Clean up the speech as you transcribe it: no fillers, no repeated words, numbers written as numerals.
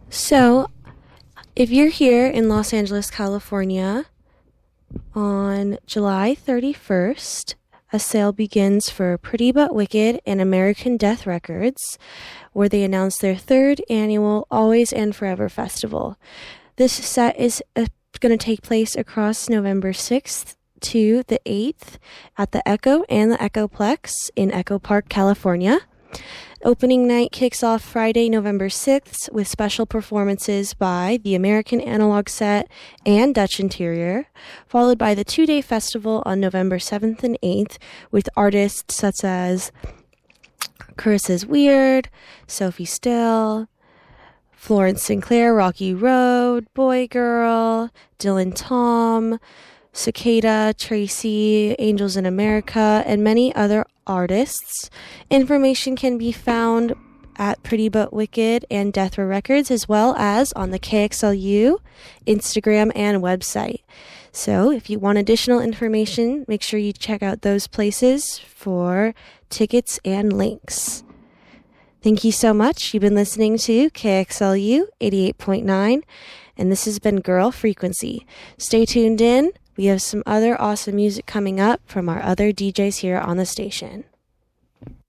So, if you're here in Los Angeles, California, on July 31st, a sale begins for Pretty But Wicked and American Death Records, where they announce their third annual Always and Forever Festival. This set is going to take place across November 6th to the 8th at the Echo and the Echoplex in Echo Park, California. Opening night kicks off Friday, November 6th with special performances by the American Analog Set and Dutch Interior, followed by the two-day festival on November 7th and 8th with artists such as Carissa's Weird, Sophie Still, Florence Sinclair, Rocky Road, Boy Girl, Dylan Tom, Cicada, Tracy, Angels in America, and many other artists. Information can be found at Pretty But Wicked and Death Row Records, as well as on the KXLU Instagram and website. So if you want additional information, make sure you check out those places for tickets and links. Thank you so much. You've been listening to KXLU 88.9, and this has been Girl Frequency. Stay tuned in. We have some other awesome music coming up from our other DJs here on the station.